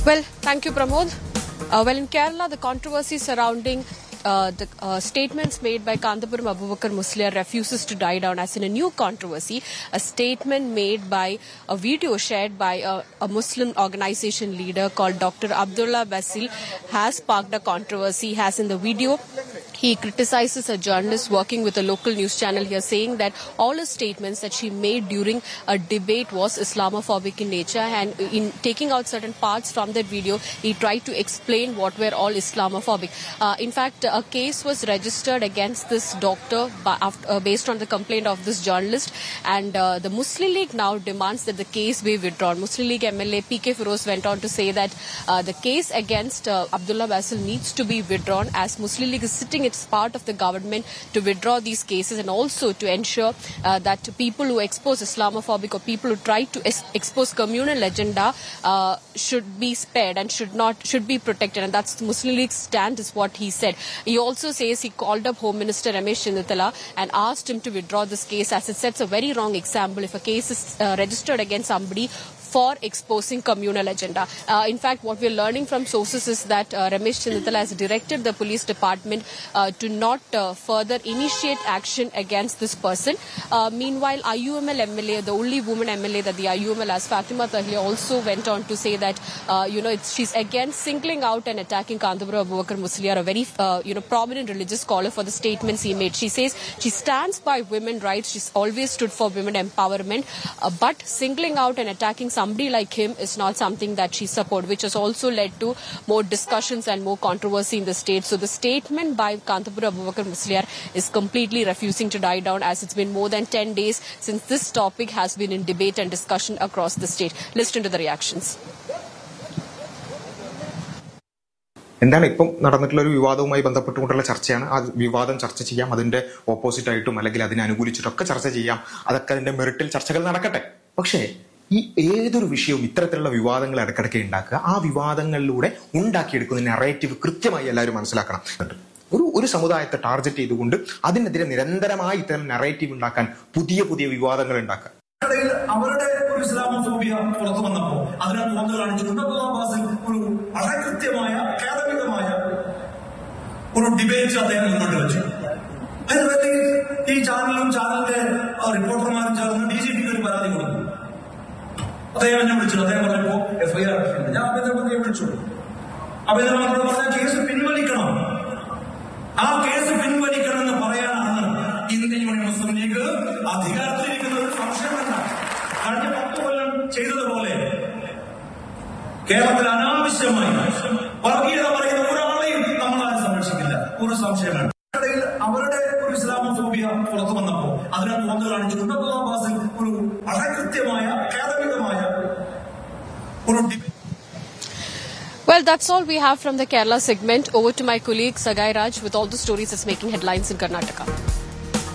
Well, thank you, Pramod. In Kerala, the controversy surrounding the statements made by Kandapuram Abubakar Musliar refuses to die down, as in a new controversy. A statement made by a video shared by a Muslim organization leader called Dr. Abdullah Basil has sparked a controversy. As in the video, he criticizes a journalist working with a local news channel here, saying that all his statements that she made during a debate was Islamophobic in nature, and in taking out certain parts from that video, he tried to explain what were all Islamophobic. In fact, a case was registered against this doctor based on the complaint of this journalist, and the Muslim League now demands that the case be withdrawn. Muslim League MLA P.K. Feroz went on to say that the case against Abdullah Basil needs to be withdrawn, as Muslim League is sitting as part of the government to withdraw these cases, and also to ensure that people who expose Islamophobic or people who try to expose communal agenda should be spared and should be protected. And that's the Muslim League's stand, is what he said. He also says he called up Home Minister Ramesh Chinnathila and asked him to withdraw this case, as it sets a very wrong example if a case is registered against somebody for exposing communal agenda. In fact, what we're learning from sources is that Ramesh Chinnathila has directed the police department to not further initiate action against this person. Meanwhile, IUML MLA, the only woman MLA that the IUML has, Fatima Tahliah, also went on to say that she's again singling out and attacking Kandapuram Abubakar Musliar, a very prominent religious scholar, for the statements he made. She says she stands by women's rights. She's always stood for women empowerment, but singling out and attacking somebody like him is not something that she supports, which has also led to more discussions and more controversy in the state. So the statement by Kandapuram Abubakar Musliar is completely refusing to die down, as it's been more than 10 days since this topic has been in debate and discussion across the state. Listen to the reactions. എന്താണ് ഇപ്പം നടന്നിട്ടുള്ള ഒരു വിവാദവുമായി ബന്ധപ്പെട്ടുകൊണ്ടുള്ള ചർച്ചയാണ്. ആ വിവാദം ചർച്ച ചെയ്യാം, അതിന്റെ ഓപ്പോസിറ്റ് ആയിട്ടും അല്ലെങ്കിൽ അതിനെ അനുകൂലിച്ചിട്ടൊക്കെ ചർച്ച ചെയ്യാം. അതൊക്കെ അതിന്റെ മെറിറ്റിൽ ചർച്ചകൾ നടക്കട്ടെ. പക്ഷേ ഈ ഏതൊരു വിഷയവും ഇത്തരത്തിലുള്ള വിവാദങ്ങൾ ഇടയ്ക്കിടയ്ക്ക് ഉണ്ടാക്കുക, ആ വിവാദങ്ങളിലൂടെ ഉണ്ടാക്കിയെടുക്കുന്ന നെറേറ്റീവ് കൃത്യമായി എല്ലാവരും മനസ്സിലാക്കണം. ഒരു സമുദായത്തെ ടാർഗറ്റ് ചെയ്തുകൊണ്ട് അതിനെതിരെ നിരന്തരമായി ഇത്തരം നെറേറ്റീവ് ഉണ്ടാക്കാൻ, പുതിയ പുതിയ വിവാദങ്ങൾ ഉണ്ടാക്കാൻ അവരുടെ ഒരു ഇസ്ലാമോഫോബിയ പുറത്തു വന്നപ്പോ അതിനകത്ത് വന്നു കാണിച്ചിട്ടുണ്ട്. ഒരു വളരെ കൃത്യമായ അക്കാദമികമായ ഒരു ഡിബേറ്റ് അദ്ദേഹം മുന്നോട്ട് വെച്ചു. ഈ ചാനലിന്റെ റിപ്പോർട്ടർമാരും ചേർന്ന് DGPക്ക് ഒരു പരാതി കൊടുത്തു. അദ്ദേഹം എന്നെ വിളിച്ചു. അദ്ദേഹം പറഞ്ഞപ്പോ FIR ഞാൻ ആഭ്യന്തരമന്ത്രിയെ വിളിച്ചു. ആഭ്യന്തരമന്ത്രിയോട് പറഞ്ഞ കേസ് പിൻവലിക്കണം, ആ കേസ് പിൻവലിക്കണമെന്ന് പറയാനാണ് ഇന്ത്യൻ യൂണിയൻ മുസ്ലിം ലീഗ് അധികാരത്തിലിരിക്കുന്ന ഒരു സംശയമല്ല. കഴിഞ്ഞ 10 കൊല്ലം ചെയ്തതുപോലെ കേരളത്തിൽ അനാവശ്യമായി വർഗീയത പറയുന്ന ഒരാളെയും നമ്മളാരും സംരക്ഷിക്കില്ല, ഒരു സംശയമാണ്. അവരുടെ ഒരു ഇസ്ലാമോഫോബിയ പുറത്തു വന്നപ്പോ അതിനകത്ത് വന്നു കാണിച്ചിട്ടുണ്ട്. ഒരു വളരെ കൃത്യമായ അക്കാദമികമായ ഒരു Well, that's all we have from the Kerala segment. Over to my colleague Sagai Raj with all the stories that's making headlines in Karnataka.